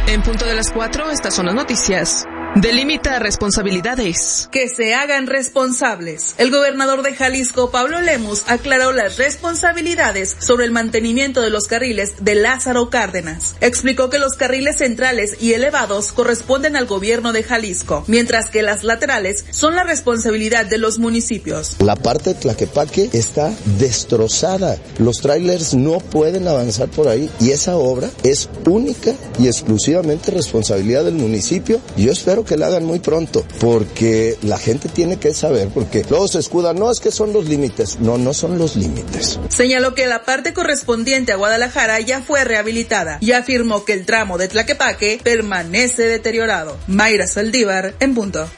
En punto de las 4, estas son las noticias. Delimita responsabilidades. Que se hagan responsables. El gobernador de Jalisco, Pablo Lemus, aclaró las responsabilidades sobre el mantenimiento de los carriles de Lázaro Cárdenas. Explicó que los carriles centrales y elevados corresponden al gobierno de Jalisco, mientras que las laterales son la responsabilidad de los municipios. La parte de Tlaquepaque está destrozada. Los trailers no pueden avanzar por ahí y esa obra es única y exclusivamente responsabilidad del municipio. Yo espero que la hagan muy pronto, porque la gente tiene que saber, porque luego se escudan, no, es que son los límites. No, no son los límites. Señaló que la parte correspondiente a Guadalajara ya fue rehabilitada y afirmó que el tramo de Tlaquepaque permanece deteriorado. Mayra Saldívar, en punto.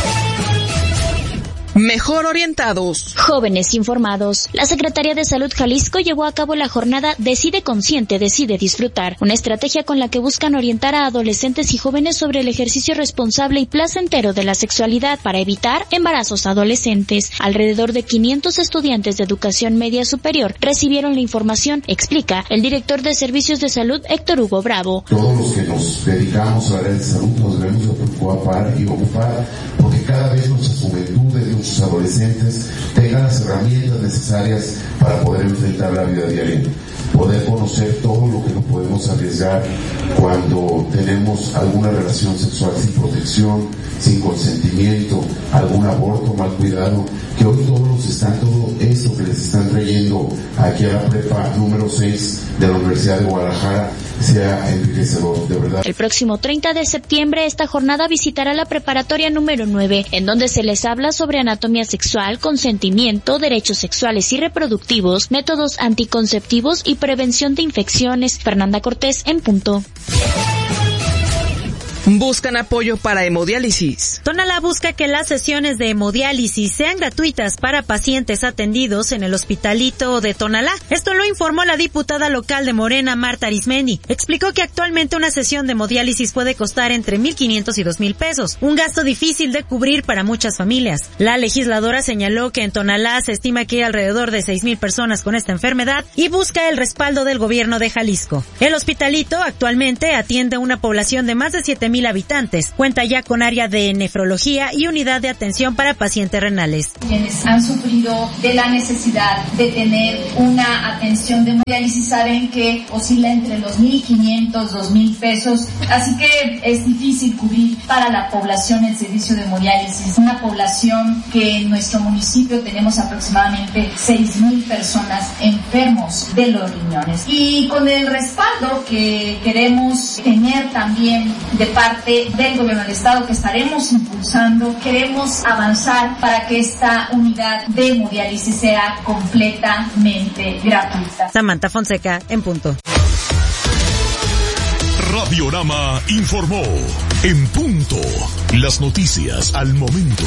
Mejor orientados. Jóvenes informados. La Secretaría de Salud Jalisco llevó a cabo la jornada Decide Consciente, Decide Disfrutar, una estrategia con la que buscan orientar a adolescentes y jóvenes sobre el ejercicio responsable y placentero de la sexualidad para evitar embarazos adolescentes. Alrededor de 500 estudiantes de educación media superior recibieron la información, explica el director de Servicios de Salud, Héctor Hugo Bravo. Todos los que nos dedicamos a la área de salud nos debemos preocupar y ocupar porque cada vez nuestra juventud de nuestros adolescentes tengan las herramientas necesarias para poder enfrentar la vida diaria, poder conocer todo lo que nos podemos arriesgar cuando tenemos alguna relación sexual sin protección, sin consentimiento, algún aborto mal cuidado, que hoy todo esto que les están trayendo aquí a la prepa número 6 de la Universidad de Guadalajara sea enriquecedor, de verdad. El próximo 30 de septiembre esta jornada visitará la preparatoria número 9, en donde se les habla sobre anatomía sexual, consentimiento, derechos sexuales y reproductivos, métodos anticonceptivos y prevención de infecciones. Fernanda Cortés, en punto. Buscan apoyo para hemodiálisis. Tonalá busca que las sesiones de hemodiálisis sean gratuitas para pacientes atendidos en el Hospitalito de Tonalá. Esto lo informó la diputada local de Morena, Marta Arismendi. Explicó que actualmente una sesión de hemodiálisis puede costar entre 1,500 y 2,000 pesos, un gasto difícil de cubrir para muchas familias. La legisladora señaló que en Tonalá se estima que hay alrededor de 6,000 personas con esta enfermedad y busca el respaldo del gobierno de Jalisco. El Hospitalito actualmente atiende a una población de más de 7,000 habitantes. Cuenta ya con área de nefrología y unidad de atención para pacientes renales. Quienes han sufrido de la necesidad de tener una atención de hemodiálisis saben que oscila entre los 1,500, 2,000 pesos, así que es difícil cubrir para la población el servicio de hemodiálisis. Una población que en nuestro municipio tenemos aproximadamente 6,000 personas enfermos de los riñones. Y con el respaldo que queremos tener también de parte del gobierno del estado que estaremos impulsando, queremos avanzar para que esta unidad de hemodiálisis sea completamente gratuita. Samantha Fonseca, en punto. Radiorama informó. En punto. Las noticias al momento.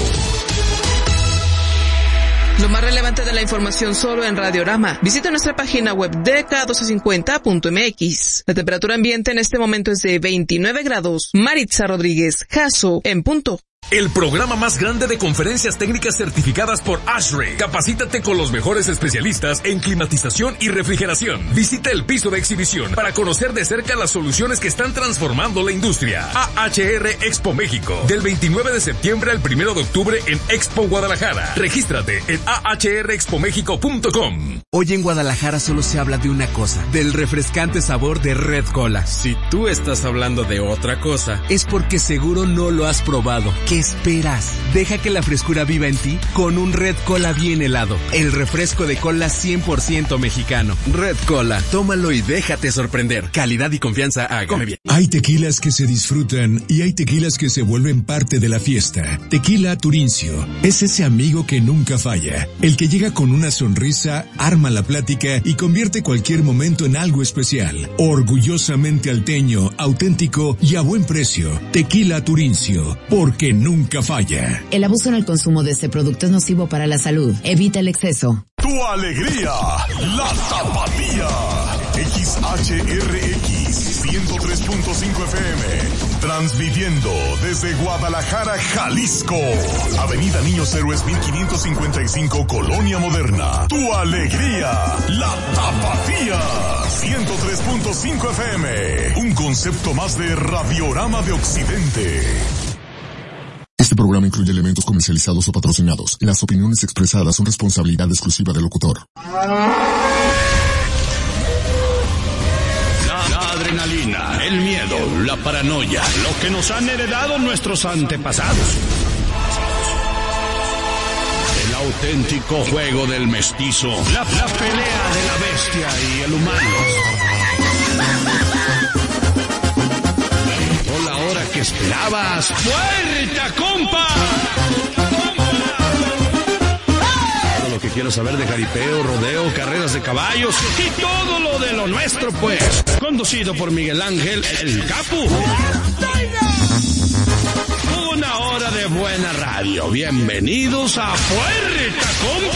Lo más relevante de la información solo en Radiorama. Visita nuestra página web dk1250.mx. La temperatura ambiente en este momento es de 29 grados. Maritza Rodríguez, Jaso, en punto. El programa más grande de conferencias técnicas certificadas por ASHRAE. Capacítate con los mejores especialistas en climatización y refrigeración. Visita el piso de exhibición para conocer de cerca las soluciones que están transformando la industria. AHR Expo México. Del 29 de septiembre al 1 de octubre en Expo Guadalajara. Regístrate en ahrexpomexico.com. Hoy en Guadalajara solo se habla de una cosa, del refrescante sabor de Red Cola. Si tú estás hablando de otra cosa, es porque seguro no lo has probado. ¿Qué esperas? Deja que la frescura viva en ti con un Red Cola bien helado. El refresco de cola 100% mexicano. Red Cola, tómalo y déjate sorprender. Calidad y confianza a Come Bien. Hay tequilas que se disfrutan y hay tequilas que se vuelven parte de la fiesta. Tequila Turincio es ese amigo que nunca falla. El que llega con una sonrisa, arma la plática y convierte cualquier momento en algo especial. Orgullosamente alteño, auténtico y a buen precio. Tequila Turincio, porque nunca falla. El abuso en el consumo de este producto es nocivo para la salud. Evita el exceso. Tu alegría, la Tapatía. XHRX 103.5 FM, transmitiendo desde Guadalajara, Jalisco. Avenida Niños Héroes 1555, Colonia Moderna. Tu alegría, la Tapatía. 103.5 FM, un concepto más de Radiorama de Occidente. Este programa incluye elementos comercializados o patrocinados. Las opiniones expresadas son responsabilidad exclusiva del locutor. La adrenalina, el miedo, la paranoia, lo que nos han heredado nuestros antepasados. El auténtico juego del mestizo, la pelea de la bestia y el humano. Llegó la hora que esperabas. ¡Puerta, compa! Todo lo que quieras saber de jaripeo, rodeo, carreras de caballos y todo lo de lo nuestro, pues. Conducido por Miguel Ángel, el Capu. Una hora de buena radio. Bienvenidos a Puerta, compa.